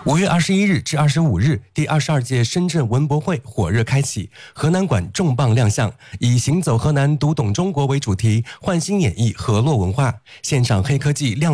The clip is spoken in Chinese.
5月21日至25日，第22届深圳文博会火热开启，河南馆重磅亮相，以“行走河南，读懂中国”为主题，焕新演绎河洛文化，现场黑科技亮。